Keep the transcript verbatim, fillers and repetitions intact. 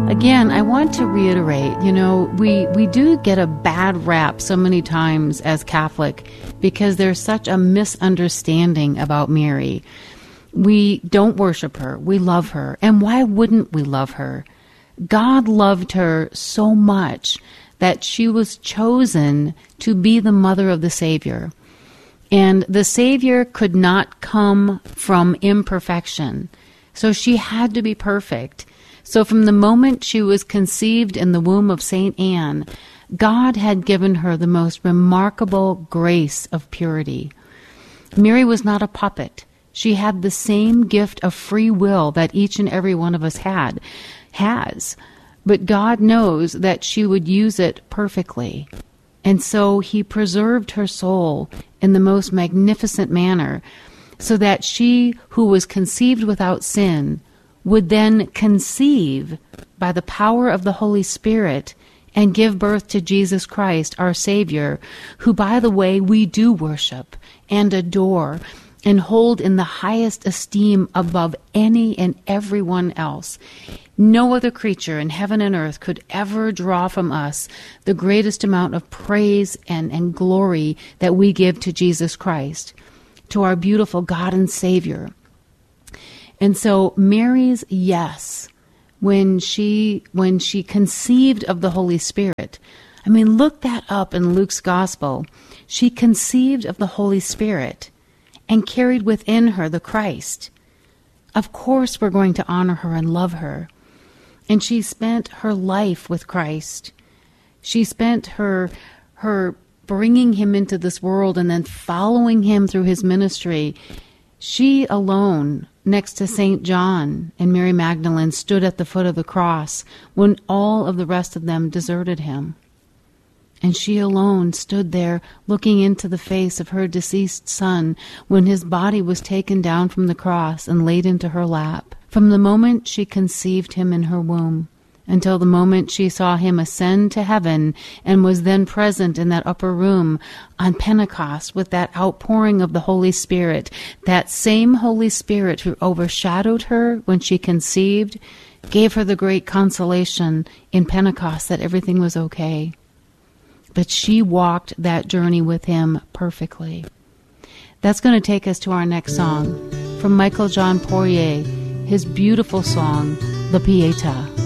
Again, I want to reiterate, you know, we, we do get a bad rap so many times as Catholic because there's such a misunderstanding about Mary. We don't worship her. We love her. And why wouldn't we love her? God loved her so much that she was chosen to be the mother of the Savior. And the Savior could not come from imperfection. So she had to be perfect. So from the moment she was conceived in the womb of Saint Anne, God had given her the most remarkable grace of purity. Mary was not a puppet. She had the same gift of free will that each and every one of us had, has. But God knows that she would use it perfectly. And so he preserved her soul in the most magnificent manner so that she who was conceived without sin would then conceive by the power of the Holy Spirit and give birth to Jesus Christ, our Savior, who, by the way, we do worship and adore and hold in the highest esteem above any and everyone else. No other creature in heaven and earth could ever draw from us the greatest amount of praise and, and glory that we give to Jesus Christ, to our beautiful God and Savior. And so Mary's yes, when she when she conceived of the Holy Spirit, I mean, look that up in Luke's Gospel. She conceived of the Holy Spirit and carried within her the Christ. Of course we're going to honor her and love her. And she spent her life with Christ. She spent her her bringing him into this world and then following him through his ministry. She alone, next to Saint John and Mary Magdalene, stood at the foot of the cross when all of the rest of them deserted him. And she alone stood there looking into the face of her deceased son when his body was taken down from the cross and laid into her lap. From the moment she conceived him in her womb until the moment she saw him ascend to heaven and was then present in that upper room on Pentecost with that outpouring of the Holy Spirit, that same Holy Spirit who overshadowed her when she conceived, gave her the great consolation in Pentecost that everything was okay. But she walked that journey with him perfectly. That's going to take us to our next song from Michael John Poirier, his beautiful song, La Pietà.